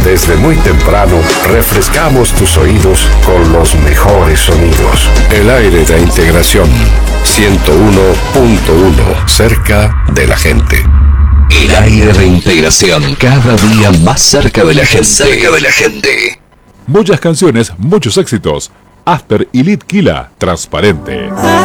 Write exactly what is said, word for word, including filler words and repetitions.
Desde muy temprano, refrescamos tus oídos con los mejores sonidos. El aire de integración ciento uno punto uno, cerca de la gente. El aire de integración, cada día más cerca de la gente. Cerca de la gente. Muchas canciones, muchos éxitos. After y Litkila, Transparente.